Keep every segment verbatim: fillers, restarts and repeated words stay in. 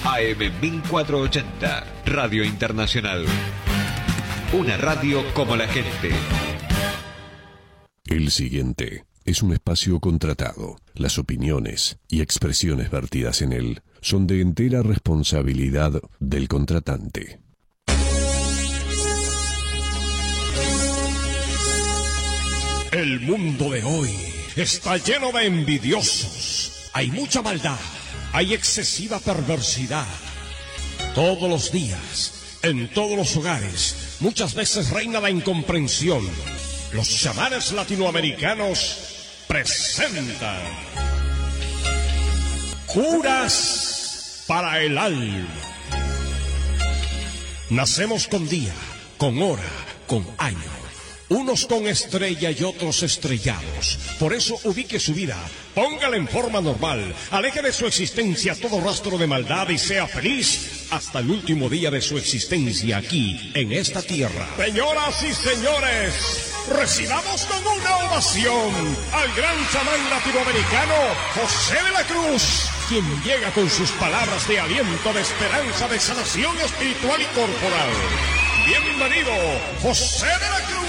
A M mil cuatrocientos ochenta, Radio Internacional. Una radio como la gente. El siguiente es un espacio contratado. Las opiniones y expresiones vertidas en él son de entera responsabilidad del contratante. El mundo de hoy está lleno de envidiosos. Hay mucha maldad, hay excesiva perversidad. Todos los días, en todos los hogares, muchas veces reina la incomprensión. Los chamanes latinoamericanos presentan Curas para el alma. Nacemos con día, con hora, con año. Unos con estrella y otros estrellados. Por eso ubique su vida, póngala en forma normal, aleje de su existencia todo rastro de maldad y sea feliz hasta el último día de su existencia aquí, en esta tierra. Señoras y señores, recibamos con una ovación al gran chamán latinoamericano José de la Cruz, quien llega con sus palabras de aliento, de esperanza, de sanación espiritual y corporal. Bienvenido, José de la Cruz.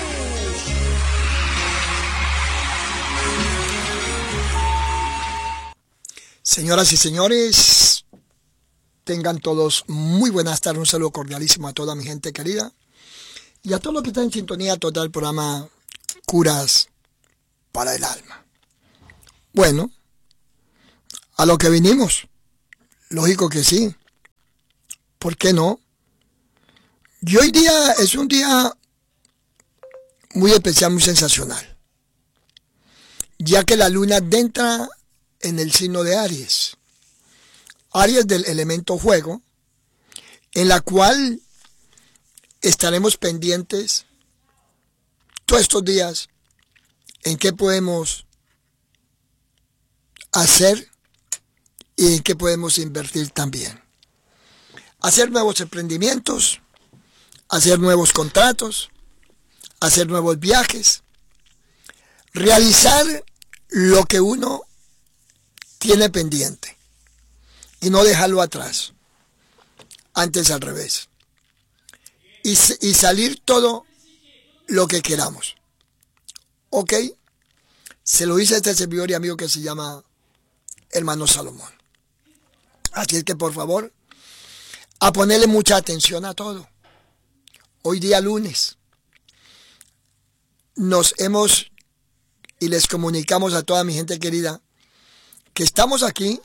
Señoras y señores, tengan todos muy buenas tardes. Un saludo cordialísimo a toda mi gente querida y a todos los que están en sintonía total del programa Curas para el Alma. Bueno, a lo que vinimos, lógico que sí. ¿Por qué no? Y hoy día es un día muy especial, muy sensacional, ya que la luna entra en el signo de Aries. Aries del elemento fuego, en la cual estaremos pendientes todos estos días en qué podemos hacer y en qué podemos invertir también. Hacer nuevos emprendimientos, hacer nuevos contratos, hacer nuevos viajes, realizar lo que uno tiene pendiente y no dejarlo atrás, antes al revés, y, y salir todo lo que queramos. Ok, se lo dice este servidor y amigo que se llama Hermano Salomón. Así es que por favor, a ponerle mucha atención a todo. Hoy día lunes nos hemos y les comunicamos a toda mi gente querida que estamos aquí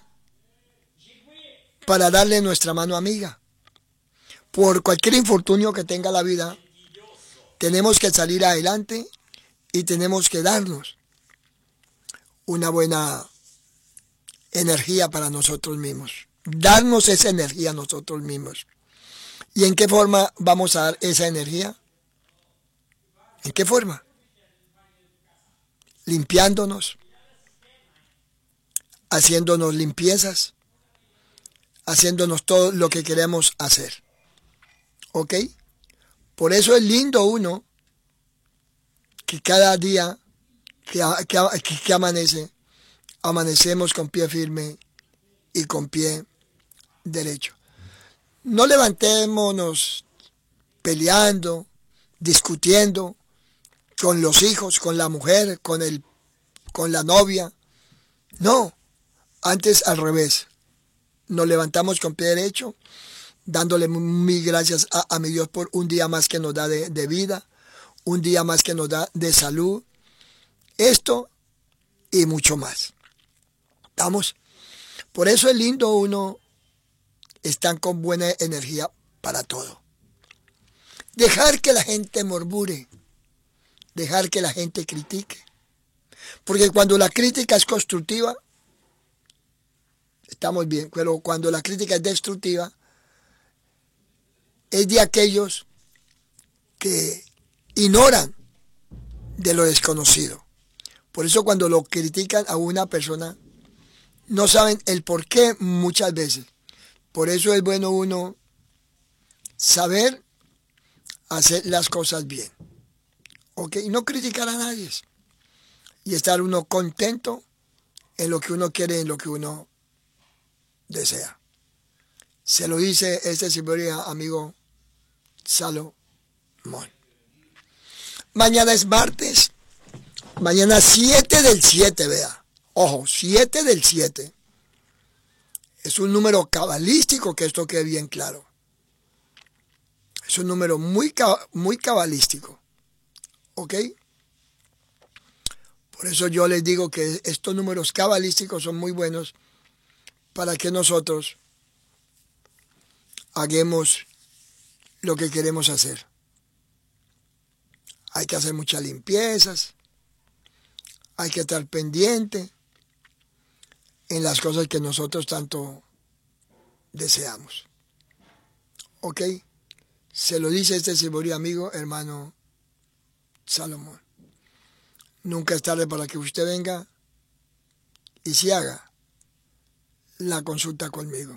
para darle nuestra mano amiga. Por cualquier infortunio que tenga la vida, tenemos que salir adelante y tenemos que darnos una buena energía para nosotros mismos. Darnos esa energía a nosotros mismos. ¿Y en qué forma vamos a dar esa energía? ¿En qué forma? Limpiándonos, haciéndonos limpiezas, haciéndonos todo lo que queremos hacer. ¿Ok? Por eso es lindo uno que cada día que, que, que amanece, amanecemos con pie firme y con pie derecho. No levantémonos peleando, discutiendo con los hijos, con la mujer, con el, con la novia. No, antes al revés. Nos levantamos con pie derecho, dándole mil gracias a, a mi Dios por un día más que nos da de, de vida, un día más que nos da de salud. Esto y mucho más. ¿Estamos? Por eso es lindo uno estar con buena energía para todo. Dejar que la gente murmure, dejar que la gente critique. Porque cuando la crítica es constructiva, estamos bien, pero cuando la crítica es destructiva, es de aquellos que ignoran de lo desconocido. Por eso cuando lo critican a una persona, no saben el por qué muchas veces. Por eso es bueno uno saber hacer las cosas bien. ¿Ok? Y no criticar a nadie. Y estar uno contento en lo que uno quiere, en lo que uno desea. Se lo dice este señor amigo Salomón. Mañana es martes. Mañana siete del siete, vea. Ojo, siete del siete. Es un número cabalístico, que esto quede bien claro. Es un número muy, muy cabalístico. ¿Ok? Por eso yo les digo que estos números cabalísticos son muy buenos para que nosotros hagamos lo que queremos hacer. Hay que hacer muchas limpiezas. Hay que estar pendiente en las cosas que nosotros tanto deseamos. ¿Ok? Se lo dice este señor y amigo, hermano Salomón. Nunca es tarde para que usted venga y se haga la consulta conmigo.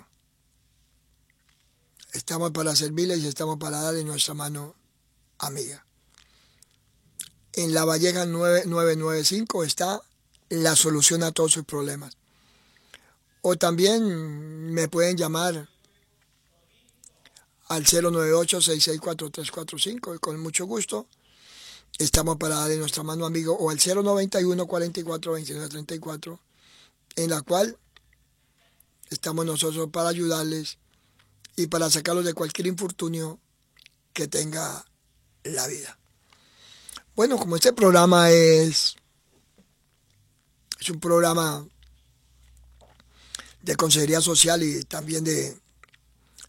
Estamos para servirles y estamos para darle nuestra mano amiga. En La Valleja nueve nueve nueve cinco está la solución a todos sus problemas. O también me pueden llamar al cero nueve ocho, seis seis cuatro, tres cuatro cinco y con mucho gusto estamos para darle nuestra mano amigo, o al cero noventa y uno, cuarenta y cuatro, veintinueve treinta y cuatro, en la cual estamos nosotros para ayudarles y para sacarlos de cualquier infortunio que tenga la vida. Bueno, como este programa es, es un programa de consejería social y también de,